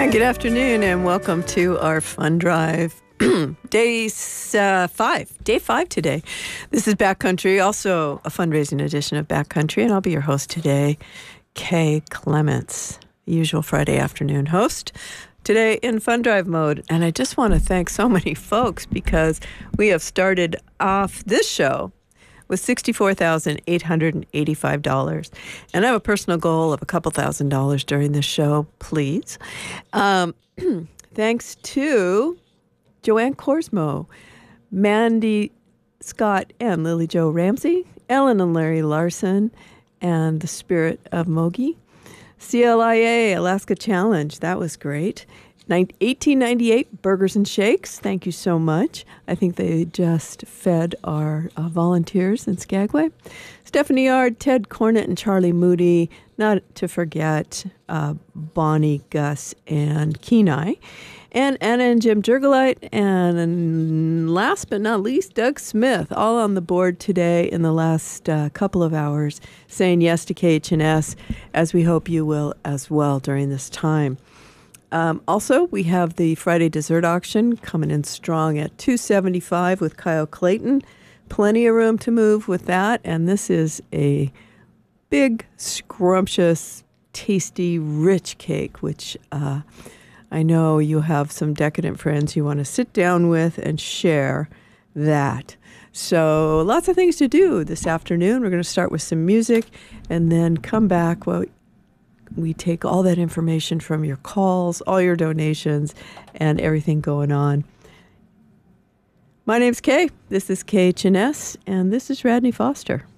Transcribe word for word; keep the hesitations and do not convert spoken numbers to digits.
And good afternoon, and welcome to our fund drive. Day uh, five, day five today. This is Backcountry, also a fundraising edition of Backcountry, and I'll be your host today, Kay Clements, the usual Friday afternoon host. Today in fund drive mode, and I just want to thank so many folks because we have started off this show with sixty-four thousand eight hundred eighty-five dollars. And I have a personal goal of a couple thousand dollars during this show, please. Um, thanks to Joanne Korsmo, Mandy Scott and Lily Jo Ramsey, Ellen and Larry Larson, and the Spirit of Mogi. C L I A Alaska Challenge, that was great. eighteen ninety-eight Burgers and Shakes, thank you so much. I think they just fed our uh, volunteers in Skagway. Stephanie Yard, Ted Cornett, and Charlie Moody, not to forget uh, Bonnie, Gus, and Kenai. And Anna and Jim Jurgelite, and last but not least, Doug Smith, all on the board today in the last uh, couple of hours, saying yes to K H N S, as we hope you will as well during this time. Um, also, we have the Friday dessert auction coming in strong at two seventy-five with Kyle Clayton. Plenty of room to move with that, and this is a big, scrumptious, tasty, rich cake, which uh, I know you have some decadent friends you want to sit down with and share that. So lots of things to do this afternoon. We're going to start with some music and then come back. Well, we take all that information from your calls, all your donations, and everything going on. My name's Kay. This is K H N S, and this is Radney Foster.